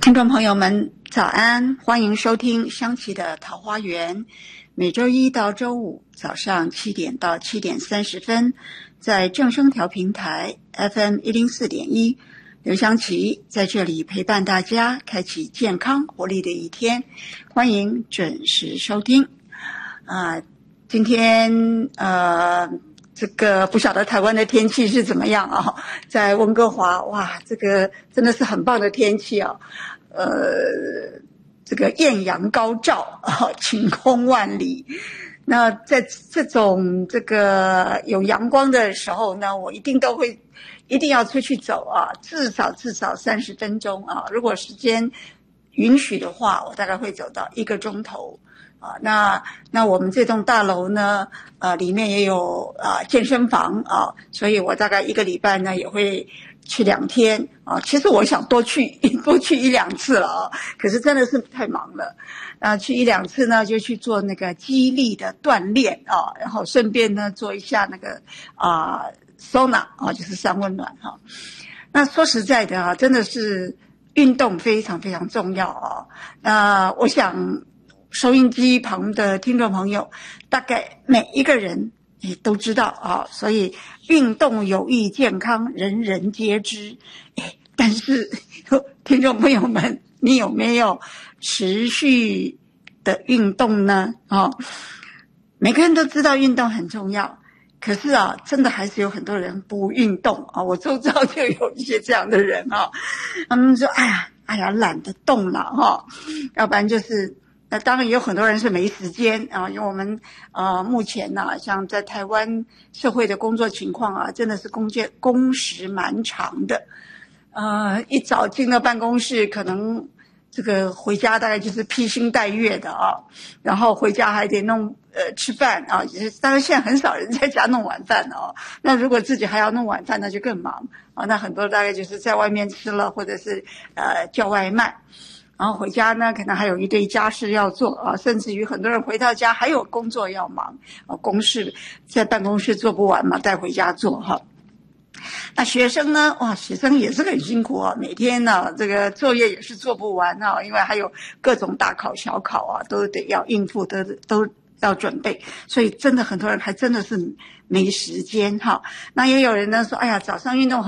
听众朋友们早安，欢迎收听香琪的桃花源，每周一到周五早上7点到7点30分，在正声调频台 FM 104.1，刘香琪在这里陪伴大家，开启健康活力的一天，欢迎准时收听。今天这个不晓得台湾的天气是怎么样啊？在温哥华，哇，这个真的是很棒的天气啊！这个艳阳高照啊，晴空万里。那在这种这个有阳光的时候呢，我一定要出去走啊，至少30分钟啊。如果时间允许的话，我大概会走到1个钟头。那我们这栋大楼呢，里面也有健身房啊，所以我大概1个礼拜呢也会去2天啊。其实我想多去1-2次了啊，可是真的是太忙了。去1-2次呢，就去做那个肌力的锻炼啊，然后顺便呢做一下那个sauna啊，就是三温暖哈。那说实在的啊，真的是运动非常非常重要啊。我想收音机旁的听众朋友，大概每一个人也都知道啊，所以运动有益健康，人人皆知。但是听众朋友们，你有没有持续的运动呢？每个人都知道运动很重要，可是真的还是有很多人不运动啊。我周遭就有一些这样的人啊，他们说哎呀懒得动了哈，要不然就是当然也有很多人是没时间啊，因为我们目前像在台湾社会的工作情况真的是工时蛮长的。一早进了办公室，可能这个回家大概就是披星戴月的然后回家还得弄吃饭当然现在很少人在家弄晚饭那如果自己还要弄晚饭，那就更忙那很多大概就是在外面吃了，或者是叫外卖。然后回家呢，可能还有一堆家事要做甚至于很多人回到家还有工作要忙公事在办公室做不完嘛，带回家做那学生呢？学生也是很辛苦每天呢这个作业也是做不完因为还有各种大考小考都得要应付，都要准备，所以真的很多人还真的是没时间那也有人呢说，哎呀，早上运动